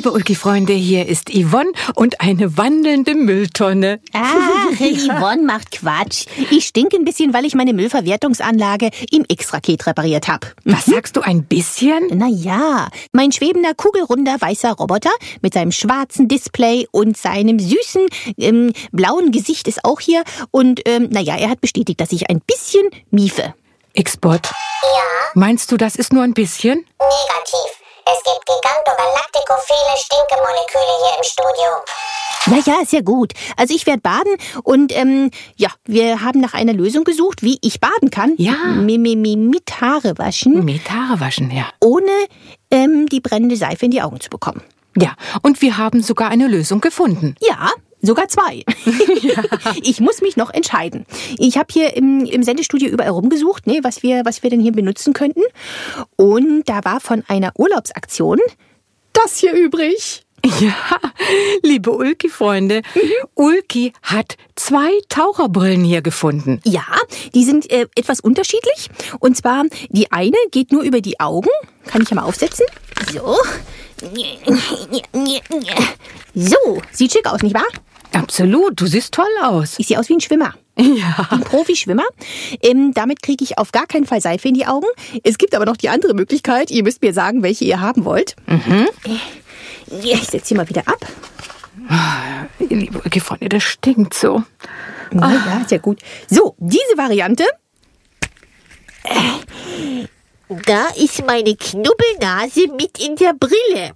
Liebe Ulki-Freunde, hier ist Yvonne und eine wandelnde Mülltonne. Ach, Yvonne macht Quatsch. Ich stinke ein bisschen, weil ich meine Müllverwertungsanlage im X-Raket repariert habe. Was sagst du, ein bisschen? Naja, mein schwebender, kugelrunder, weißer Roboter mit seinem schwarzen Display und seinem süßen, blauen Gesicht ist auch hier. Und, er hat bestätigt, dass ich ein bisschen miefe. X-Bot. Ja? Meinst du, das ist nur ein bisschen? Negativ. Es gibt gigantogalakticophile Stinkemoleküle hier im Studio. Naja, ist ja gut. Also ich werde baden und, wir haben nach einer Lösung gesucht, wie ich baden kann. Ja. Mit Haare waschen. Mit Haare waschen, ja. Ohne, die brennende Seife in die Augen zu bekommen. Ja, und wir haben sogar eine Lösung gefunden. Ja, sogar 2. Ja. Ich muss mich noch entscheiden. Ich habe hier im Sendestudio überall rumgesucht, was wir denn hier benutzen könnten. Und da war von einer Urlaubsaktion das hier übrig. Ja, liebe Ulki-Freunde, Ulki hat 2 Taucherbrillen hier gefunden. Ja, die sind etwas unterschiedlich. Und zwar, die eine geht nur über die Augen. Kann ich ja mal aufsetzen. So. So, sieht schick aus, nicht wahr? Absolut, du siehst toll aus. Ich sehe aus wie ein Schwimmer. Ja. Ein Profischwimmer. Damit kriege ich auf gar keinen Fall Seife in die Augen. Es gibt aber noch die andere Möglichkeit. Ihr müsst mir sagen, welche ihr haben wollt. Ich setze sie mal wieder ab. Liebe Ulki-Freunde, das stinkt so. Ja, sehr gut. So, diese Variante. Da ist meine Knubbelnase mit in der Brille.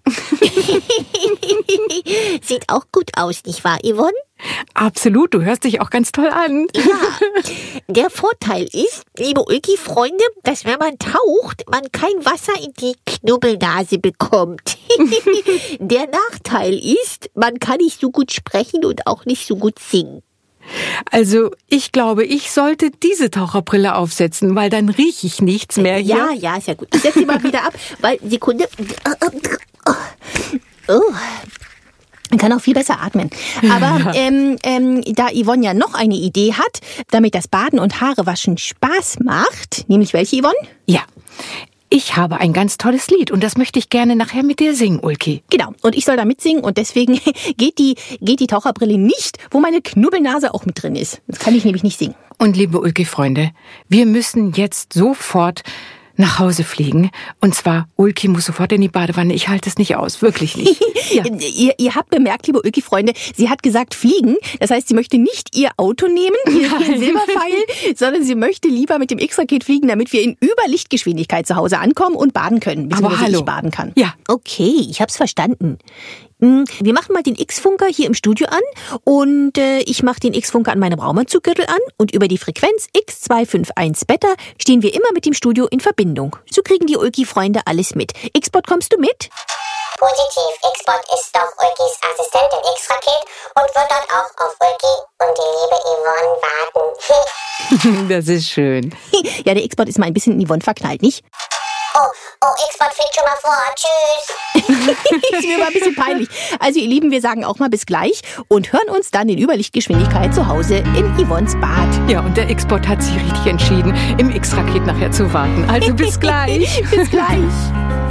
Sieht auch gut aus, nicht wahr, Yvonne? Absolut, du hörst dich auch ganz toll an. Ja, der Vorteil ist, liebe Ulki-Freunde, dass wenn man taucht, man kein Wasser in die Knubbelnase bekommt. Der Nachteil ist, man kann nicht so gut sprechen und auch nicht so gut singen. Also, ich glaube, ich sollte diese Taucherbrille aufsetzen, weil dann rieche ich nichts mehr hier. Ja, ist ja gut. Ich setze sie mal wieder ab, weil, Sekunde. Oh. Man kann auch viel besser atmen. Aber da Yvonne ja noch eine Idee hat, damit das Baden und Haarewaschen Spaß macht, nämlich welche, Yvonne? Ja, ich habe ein ganz tolles Lied und das möchte ich gerne nachher mit dir singen, Ulki. Genau, und ich soll da mitsingen und deswegen geht die Taucherbrille nicht, wo meine Knubbelnase auch mit drin ist. Das kann ich nämlich nicht singen. Und liebe Ulki-Freunde, wir müssen jetzt sofort nach Hause fliegen. Und zwar, Ulki muss sofort in die Badewanne. Ich halte es nicht aus, wirklich nicht. Ja. Ihr habt bemerkt, liebe Ulki-Freunde, sie hat gesagt fliegen. Das heißt, sie möchte nicht ihr Auto nehmen, ihren Silberpfeil, sondern sie möchte lieber mit dem X-Raket fliegen, damit wir in Überlichtgeschwindigkeit zu Hause ankommen und baden können. Aber hallo. Ich baden kann. Ja. Okay, ich hab's verstanden. Wir machen mal den X-Funker hier im Studio an und ich mache den X-Funker an meinem Raumanzuggürtel an und über die Frequenz X251 Beta stehen wir immer mit dem Studio in Verbindung. So kriegen die Ulki-Freunde alles mit. X-Bot, kommst du mit? Positiv, X-Bot ist doch Ulkis Assistent im X-Raket und wird dort auch auf Ulki und die liebe Yvonne warten. Das ist schön. Ja, der X-Bot ist mal ein bisschen in Yvonne verknallt, nicht? Oh, X-Bot fliegt schon mal vor. Tschüss. Ist mir mal ein bisschen peinlich. Also ihr Lieben, wir sagen auch mal bis gleich und hören uns dann in Überlichtgeschwindigkeit zu Hause in Yvonnes Bad. Ja, und der X-Bot hat sich richtig entschieden, im X-Raket nachher zu warten. Also bis gleich. Bis gleich.